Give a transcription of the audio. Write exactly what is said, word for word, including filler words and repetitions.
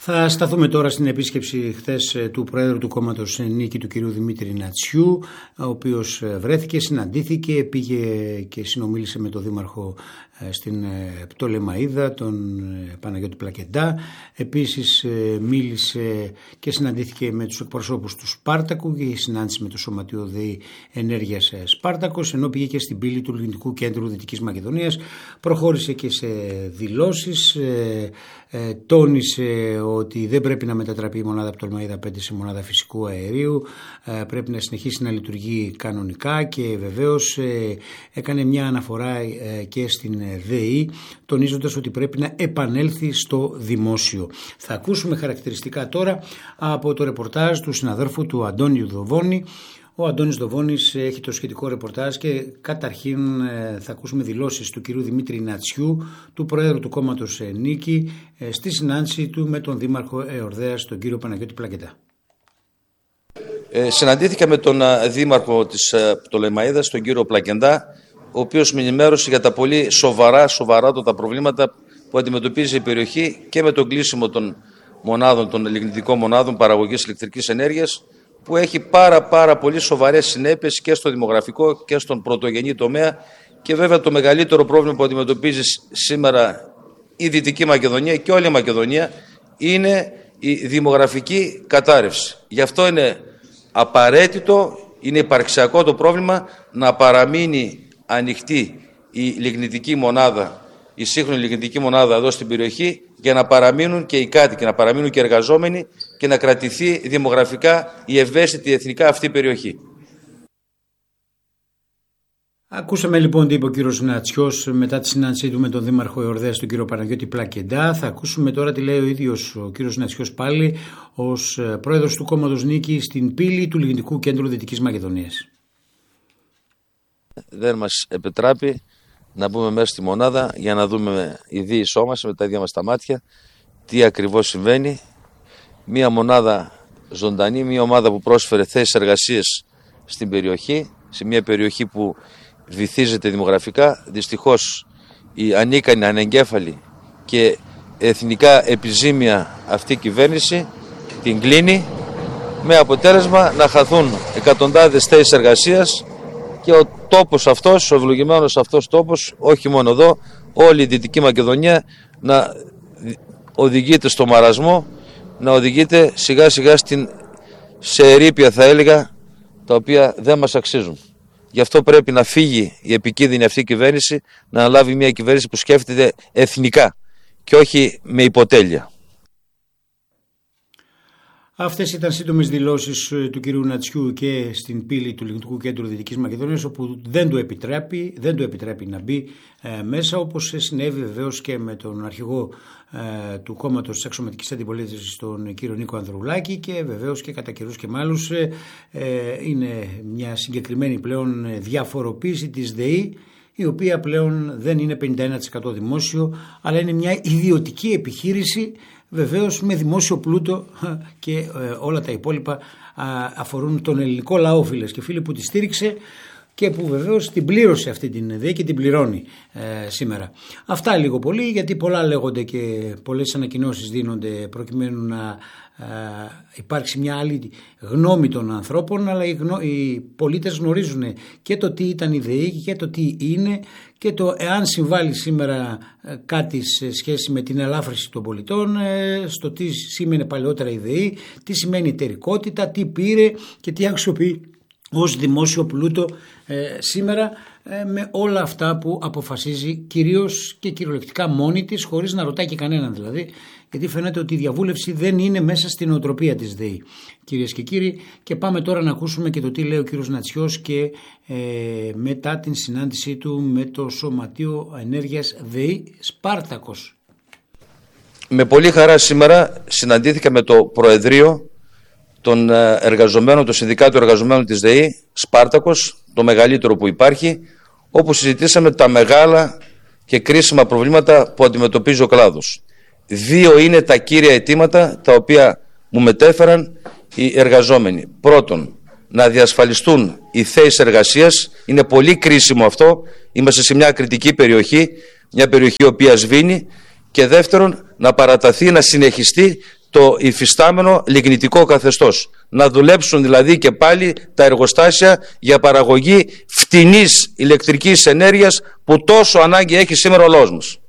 Θα σταθούμε τώρα στην επίσκεψη χθες του Προέδρου του κόμματος Νίκη, του κυρίου Δημήτρη Νατσιού, ο οποίος βρέθηκε, συναντήθηκε, πήγε και συνομίλησε με τον Δήμαρχο στην Πτολεμαΐδα, τον Παναγιώτη Πλακεντά. Επίσης μίλησε και συναντήθηκε με τους εκπροσώπους του Σπάρτακου και η συνάντηση με το Σωματείο ΔΕΗ Ενέργειας Σπάρτακος, ενώ πήγε και στην πύλη του Λιγνητικού Κέντρου Δυτικής Μακεδονίας. Προχώρησε και σε δηλώσεις, ε, ε, τόνισε ότι δεν πρέπει να μετατραπεί η μονάδα Πτολεμαΐδα πέντε σε μονάδα φυσικού αερίου, ε, πρέπει να συνεχίσει να λειτουργεί κανονικά και βεβαίως ε, έκανε μια αναφορά ε, και στην ΔΕΗ, τονίζοντας ότι πρέπει να επανέλθει στο δημόσιο. Θα ακούσουμε χαρακτηριστικά τώρα από το ρεπορτάζ του συναδέρφου του Αντώνιου Δοβώνη. Ο Αντώνης Δοβώνης έχει το σχετικό ρεπορτάζ και καταρχήν θα ακούσουμε δηλώσεις του κυρίου Δημήτρη Νατσιού, του Προέδρου του κόμματος Νίκη, στη συνάντηση του με τον Δήμαρχο Εορδαίας, τον κύριο Παναγιώτη Πλακεντά. Ε, συναντήθηκα με τον Δήμαρχο της Πτολεμαΐδας, τον κύριο Πλακεντά, ο οποίος με ενημέρωσε για τα πολύ σοβαρά, σοβαρά τα προβλήματα που αντιμετωπίζει η περιοχή και με τον κλείσιμο των μονάδων, των λιγνητικών μονάδων παραγωγής ηλεκτρικής ενέργειας, που έχει πάρα πάρα πολύ σοβαρές συνέπειες και στο δημογραφικό και στον πρωτογενή τομέα, και βέβαια το μεγαλύτερο πρόβλημα που αντιμετωπίζει σήμερα η Δυτική Μακεδονία και όλη η Μακεδονία είναι η δημογραφική κατάρρευση. Γι' αυτό είναι απαραίτητο, είναι υπαρξιακό το πρόβλημα να παραμείνει ανοιχτή η λιγνητική μονάδα, η σύγχρονη λιγνητική μονάδα εδώ στην περιοχή, για να παραμείνουν και οι κάτοικοι, να παραμείνουν και οι εργαζόμενοι και να κρατηθεί δημογραφικά η ευαίσθητη εθνικά αυτή περιοχή. Ακούσαμε λοιπόν τι είπε ο κύριος Νατσιός μετά τη συνάντησή του με τον Δήμαρχο Εορδαίας, τον κύριο Παναγιώτη Πλακεντά. Θα ακούσουμε τώρα τι λέει ο ίδιος ο κύριος Νατσιός πάλι ως πρόεδρος του κόμματος Νίκη στην πύλη του Λιγνητικού Κέντρου Δυτικής Μακεδονίας. Δεν μας επιτράπει να μπούμε μέσα στη μονάδα για να δούμε οι δύο μας με τα ίδια μας τα μάτια τι ακριβώς συμβαίνει. Μία μονάδα ζωντανή, μία ομάδα που πρόσφερε θέσεις εργασίας στην περιοχή, σε μια περιοχή που βυθίζεται δημογραφικά. Δυστυχώς η ανίκανη, ανεγκέφαλη και εθνικά επιζήμια αυτή η κυβέρνηση την κλείνει, με αποτέλεσμα να χαθούν εκατοντάδες θέσεις εργασίας και ο τόπος αυτός, ο ευλογημένος αυτός τόπος, όχι μόνο εδώ, όλη η Δυτική Μακεδονία να οδηγείται στο μαρασμό, να οδηγείται σιγά σιγά στην, σε ερείπια, θα έλεγα, τα οποία δεν μας αξίζουν. Γι' αυτό πρέπει να φύγει η επικίνδυνη αυτή κυβέρνηση, να αναλάβει μια κυβέρνηση που σκέφτεται εθνικά και όχι με υποτέλεια. Αυτές ήταν σύντομες δηλώσεις του κυρίου Νατσιού και στην πύλη του Λιγνητικού Κέντρου Δυτικής Μακεδονίας, όπου δεν του επιτρέπει, δεν του επιτρέπει να μπει ε, μέσα, όπως συνέβη βεβαίως και με τον αρχηγό ε, του κόμματος της Αξιωματικής Αντιπολίτευσης, τον κύριο Νίκο Ανδρουλάκη, και βεβαίως και κατά καιρούς και μάλους ε, ε, είναι μια συγκεκριμένη πλέον διαφοροποίηση της ΔΕΗ, η οποία πλέον δεν είναι πενήντα ένα τοις εκατό δημόσιο, αλλά είναι μια ιδιωτική επιχείρηση, βεβαίως με δημόσιο πλούτο, και ε, όλα τα υπόλοιπα α, αφορούν τον ελληνικό λαό, φίλες και φίλοι, που τη στήριξε και που βεβαίως την πλήρωσε αυτή την ΔΕΗ και την πληρώνει ε, σήμερα. Αυτά λίγο πολύ, γιατί πολλά λέγονται και πολλές ανακοινώσεις δίνονται προκειμένου να ε, υπάρξει μια άλλη γνώμη των ανθρώπων, αλλά οι, γνω... οι πολίτες γνωρίζουν και το τι ήταν η ΔΕΗ και το τι είναι και το εάν συμβάλλει σήμερα ε, κάτι σε σχέση με την ελάφρυνση των πολιτών, ε, στο τι σήμαινε παλαιότερα η ΔΕΗ, τι σημαίνει εταιρικότητα, τι πήρε και τι αξιοποιεί ως δημόσιο πλούτο ε, σήμερα, ε, με όλα αυτά που αποφασίζει κυρίως και κυριολεκτικά μόνη της, χωρίς να ρωτάει και κανέναν δηλαδή, γιατί φαίνεται ότι η διαβούλευση δεν είναι μέσα στην οτροπία της ΔΕΗ, κυρίες και κύριοι. Και πάμε τώρα να ακούσουμε και το τι λέει ο κύριος Νατσιός και ε, μετά την συνάντησή του με το Σωματείο Ενέργειας ΔΕΗ Σπάρτακος. Με πολύ χαρά σήμερα συναντήθηκα με το Προεδρείο των εργαζομένων, το Συνδικάτο Εργαζομένων της ΔΕΗ Σπάρτακος, το μεγαλύτερο που υπάρχει, όπου συζητήσαμε τα μεγάλα και κρίσιμα προβλήματα που αντιμετωπίζει ο κλάδος. Δύο είναι τα κύρια αιτήματα τα οποία μου μετέφεραν οι εργαζόμενοι. Πρώτον, να διασφαλιστούν οι θέσεις εργασίας. Είναι πολύ κρίσιμο αυτό. Είμαστε σε μια κριτική περιοχή, μια περιοχή η οποία σβήνει. Και δεύτερον, να παραταθεί, να συνεχιστεί το υφιστάμενο λιγνητικό καθεστώς. Να δουλέψουν δηλαδή και πάλι τα εργοστάσια για παραγωγή φτηνής ηλεκτρικής ενέργειας που τόσο ανάγκη έχει σήμερα ο λαός μας.